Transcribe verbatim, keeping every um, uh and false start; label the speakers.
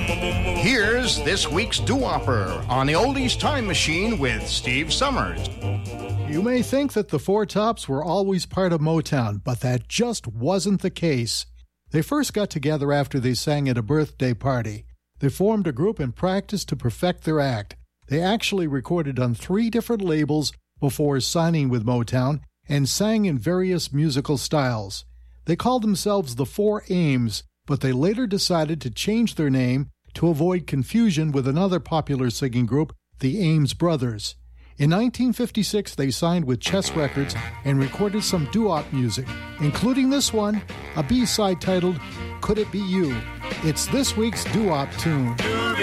Speaker 1: Here's this week's doo-wopper on the Oldies Time Machine with Steve Summers.
Speaker 2: You may think that the Four Tops were always part of Motown, but that just wasn't the case. They first got together after they sang at a birthday party. They formed a group and practiced to perfect their act. They actually recorded on three different labels before signing with Motown and sang in various musical styles. They called themselves the Four Ames, but they later decided to change their name to avoid confusion with another popular singing group, the Ames Brothers. In nineteen fifty-six, they signed with Chess Records and recorded some doo-wop music, including this one, a B-side titled Could It Be You? It's this week's doo-wop tune.